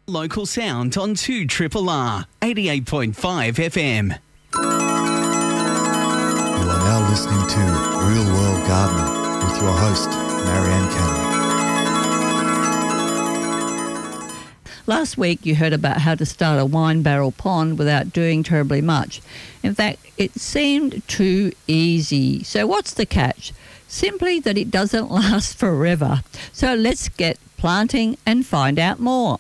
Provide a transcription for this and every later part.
Local sound on 2RRR 88.5 FM. You are now listening to Real World Gardener with your host, Marianne Cannon. Last week you heard about how to start a wine barrel pond without doing terribly much. In fact, it seemed too easy. So what's the catch? Simply that it doesn't last forever. So let's get planting and find out more.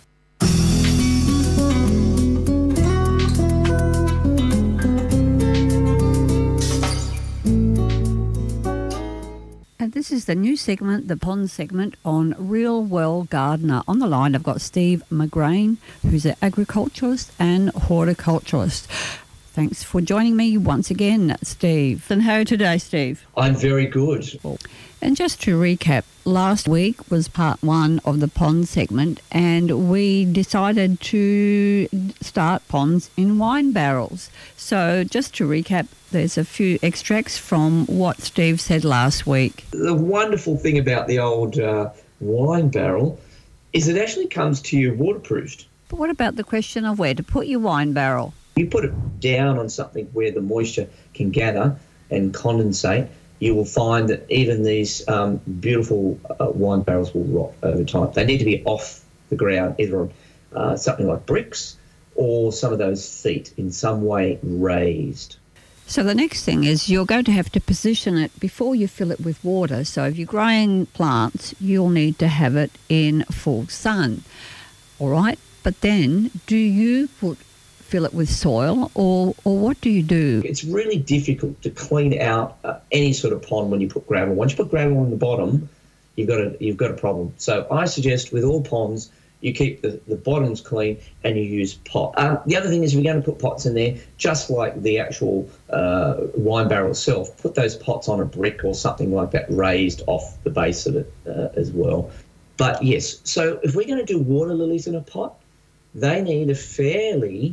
And this is the new segment, the pond segment on Real World Gardener. On the line, I've got Steve McGrain, who's an agriculturalist and horticulturalist. Thanks for joining me once again, Steve. And how are you today, Steve? I'm very good. And just to recap, last week was part one of the pond segment, and we decided to start ponds in wine barrels. So just to recap, there's a few extracts from what Steve said last week. The wonderful thing about the old wine barrel is it actually comes to you waterproofed. But what about the question of where to put your wine barrel? You put it down on something where the moisture can gather and condensate, you will find that even these beautiful wine barrels will rot over time. They need to be off the ground, either on something like bricks or some of those feet in some way raised. So the next thing is you're going to have to position it before you fill it with water. So if you're growing plants, you'll need to have it in full sun. All right, but then do you fill it with soil or what do you do? It's really difficult to clean out any sort of pond when you put gravel. Once you put gravel on the bottom, you've got a problem. So I suggest with all ponds, you keep the bottoms clean and you use pot. The other thing is we're going to put pots in there, just like the actual wine barrel itself. Put those pots on a brick or something like that, raised off the base of it as well. But yes, so if we're going to do water lilies in a pot, they need a fairly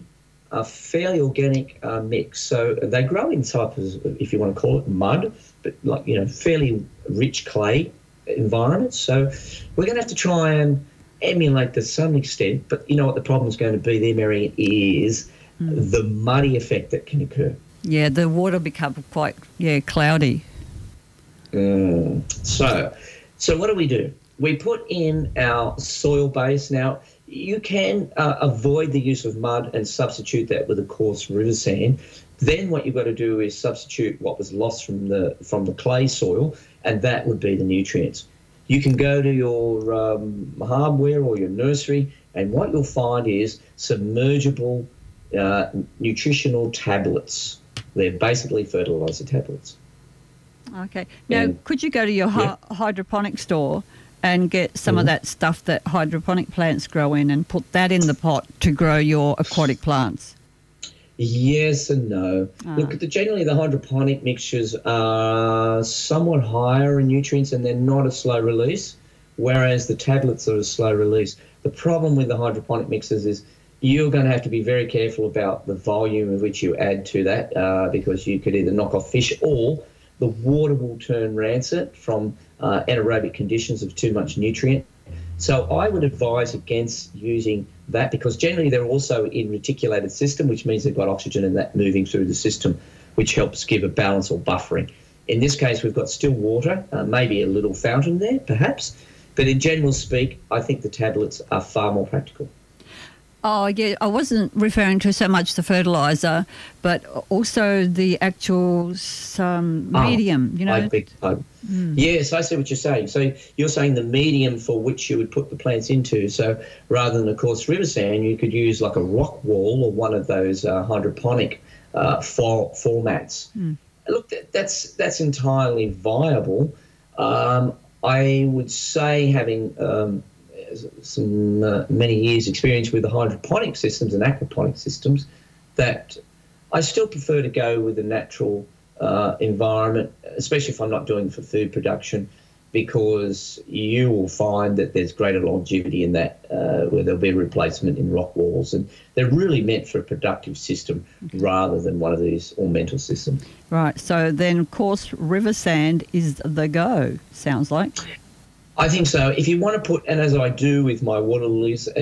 organic mix. So they grow in type of, if you want to call it, mud, but like, fairly rich clay environments. So we're going to have to try and emulate to some extent, but you know what the problem is going to be there, Mary, is the muddy effect that can occur. Yeah, the water become quite cloudy. So what do? We put in our soil base. Now, you can avoid the use of mud and substitute that with a coarse river sand. Then what you've got to do is substitute what was lost from the clay soil, and that would be the nutrients. You can go to your hardware or your nursery, and what you'll find is submergible nutritional tablets. They're basically fertilizer tablets. Okay. Now, could you go to your hydroponic store and get some of that stuff that hydroponic plants grow in and put that in the pot to grow your aquatic plants? Yes and no. Look, generally the hydroponic mixtures are somewhat higher in nutrients and they're not a slow release, whereas the tablets are a slow release. The problem with the hydroponic mixers is you're going to have to be very careful about the volume of which you add to that because you could either knock off fish or the water will turn rancid from anaerobic conditions of too much nutrient. So I would advise against using that because generally they're also in reticulated system, which means they've got oxygen and that moving through the system, which helps give a balance or buffering. In this case, we've got still water, maybe a little fountain there, perhaps. But in general speak, I think the tablets are far more practical. Oh, yeah, I wasn't referring to so much the fertiliser, but also the actual medium, I beg your pardon. Yes, I see what you're saying. So you're saying the medium for which you would put the plants into. So rather than a coarse river sand, you could use like a rock wall or one of those hydroponic formats. Look, that's entirely viable. I would say having many years experience with the hydroponic systems and aquaponic systems, that I still prefer to go with the natural environment, especially if I'm not doing it for food production, because you will find that there's greater longevity in that where there'll be a replacement in rock walls, and they're really meant for a productive system rather than one of these ornamental systems. Right, so then coarse river sand is the go, sounds like. I think so. If you want to put, and as I do with my water lilies,